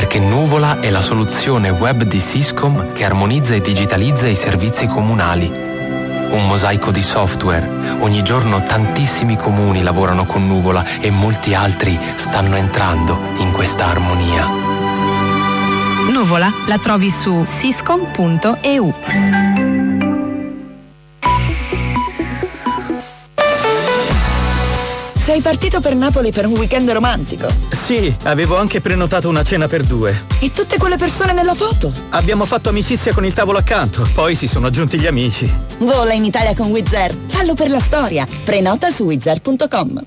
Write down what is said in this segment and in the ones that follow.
perché Nuvola è la soluzione web di Siscom che armonizza e digitalizza i servizi comunali. Un mosaico di software. Ogni giorno tantissimi comuni lavorano con Nuvola e molti altri stanno entrando in questa armonia. Nuvola la trovi su siscom.eu. Sei partito per Napoli per un weekend romantico? Sì, avevo anche prenotato una cena per 2. E tutte quelle persone nella foto? Abbiamo fatto amicizia con il tavolo accanto, poi si sono aggiunti gli amici. Vola in Italia con Wizz Air. Fallo per la storia. Prenota su wizzair.com.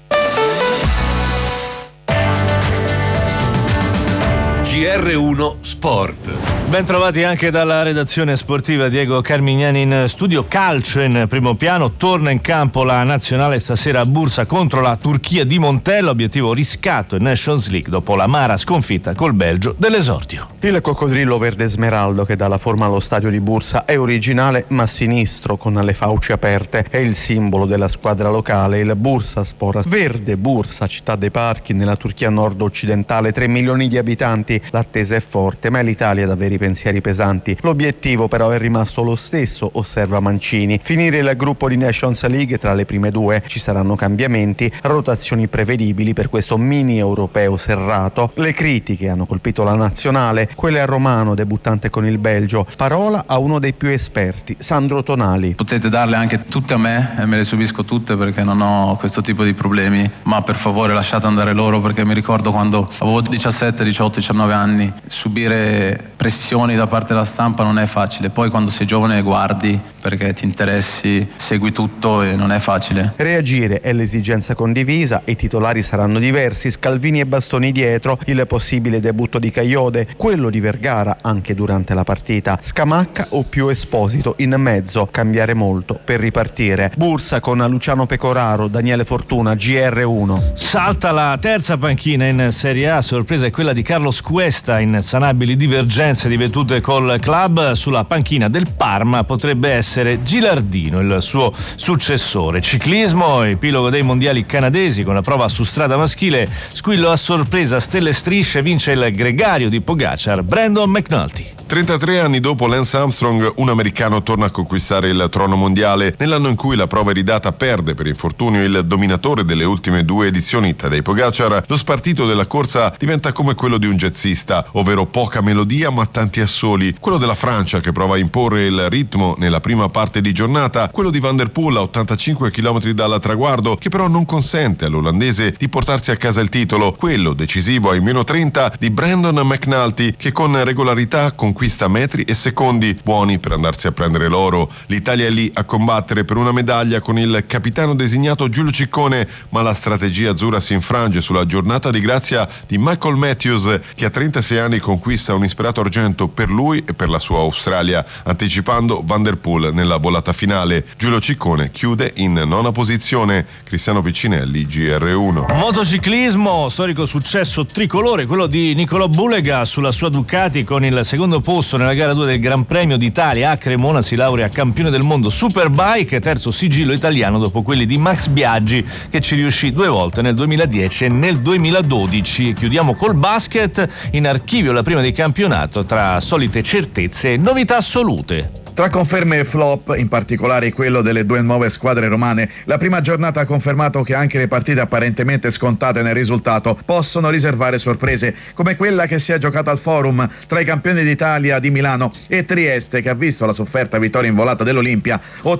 GR1 Sport. Ben trovati anche dalla redazione sportiva. Diego Carmignani in studio. Calcio in primo piano, torna in campo la nazionale stasera a Bursa contro la Turchia di Montella, obiettivo riscatto in Nations League dopo l'amara sconfitta col Belgio dell'esordio. Il coccodrillo verde smeraldo che dà la forma allo stadio di Bursa è originale ma sinistro, con le fauci aperte, è il simbolo della squadra locale, il Bursaspor. Verde Bursa, città dei parchi nella Turchia nord-occidentale, 3 milioni di abitanti, l'attesa è forte ma è l'Italia ad avere i pensieri pesanti. L'obiettivo però è rimasto lo stesso, osserva Mancini: finire il gruppo di Nations League tra le prime 2. Ci saranno cambiamenti, rotazioni prevedibili per questo mini europeo serrato. Le critiche hanno colpito la nazionale, quelle a Romano, debuttante con il Belgio. Parola a uno dei più esperti, Sandro Tonali. Potete darle anche tutte a me e me le subisco tutte perché non ho questo tipo di problemi, ma per favore lasciate andare loro, perché mi ricordo quando avevo 17, 18, 19 anni, subire pressioni da parte della stampa non è facile. Poi quando sei giovane guardi perché ti interessi, segui tutto e non è facile. Reagire è l'esigenza condivisa, i titolari saranno diversi, Scalvini e Bastoni dietro, il possibile debutto di Kayode, quello di Vergara anche durante la partita, Scamacca o più Esposito in mezzo, cambiare molto per ripartire. Bursa con Luciano Pecoraro, Daniele Fortuna, GR1. Salta la terza panchina in Serie A, sorpresa è quella di Carlos Cuesta, insanabili divergenze divenute col club. Sulla panchina del Parma potrebbe essere Gilardino il suo successore. Ciclismo, epilogo dei mondiali canadesi con la prova su strada maschile, squillo a sorpresa, stelle strisce, vince il gregario di Pogacar, Brandon McNulty. 33 anni dopo Lance Armstrong, un americano torna a conquistare il trono mondiale. Nell'anno in cui la prova è ridata perde per infortunio il dominatore delle ultime 2 edizioni, Tadej Pogacar. Lo spartito della corsa diventa come quello di un jazzista, ovvero poca melodia ma tanti assoli. Quello della Francia che prova a imporre il ritmo nella prima parte di giornata, quello di Van der Poel a 85 km dal traguardo che però non consente all'olandese di portarsi a casa il titolo, quello decisivo ai meno 30 di Brandon McNulty che con regolarità conquista metri e secondi buoni per andarsi a prendere l'oro. L'Italia è lì a combattere per una medaglia con il capitano designato Giulio Ciccone, ma la strategia azzurra si infrange sulla giornata di grazia di Michael Matthews che a 36 anni conquista un insperato argento per lui e per la sua Australia, anticipando Van der Poel nella volata finale. Giulio Ciccone chiude in 9ª posizione. Cristiano Piccinelli, GR1. Motociclismo, storico successo tricolore, quello di Nicolò Bulega sulla sua Ducati con il secondo posto nella gara 2 del Gran Premio d'Italia a Cremona, si laurea campione del mondo Superbike, terzo sigillo italiano dopo quelli di Max Biaggi che ci riuscì 2 volte nel 2010 e nel 2012. Chiudiamo col basket, in archivio la prima di campionato tra solite certezze e novità assolute. Tra conferme e flop, in particolare quello delle 2 nuove squadre romane, la prima giornata ha confermato che anche le partite apparentemente scontate nel risultato possono riservare sorprese, come quella che si è giocata al Forum tra i campioni d'Italia di Milano e Trieste, che ha visto la sofferta vittoria in volata dell'Olimpia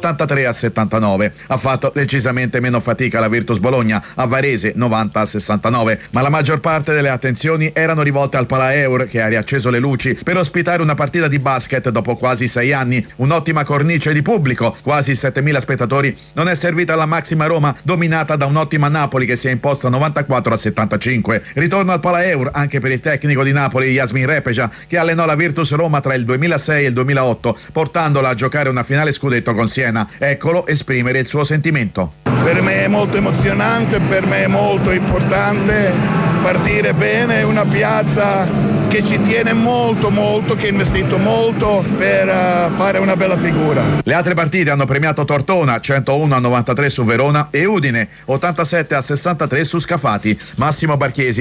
83-79. Ha fatto decisamente meno fatica la Virtus Bologna a Varese 90-69, ma la maggior parte delle attenzioni erano rivolte al Palaeur, che ha riacceso le luci per ospitare una partita di basket dopo quasi 6 anni. Un'ottima cornice di pubblico, quasi 7.000 spettatori, non è servita alla Maxima Roma, dominata da un'ottima Napoli che si è imposta 94-75. Ritorno al Palaeur anche per il tecnico di Napoli Yasmin Repeja, che allenò la Virtus Roma tra il 2006 e il 2008, portandola a giocare una finale scudetto con Siena. Eccolo esprimere il suo sentimento. Per me è molto emozionante, per me è molto importante partire bene, una piazza che ci tiene molto, che ha investito molto per fare una bella figura. Le altre partite hanno premiato Tortona 101-93 su Verona e Udine 87-63 su Scafati. Massimo Barchiesi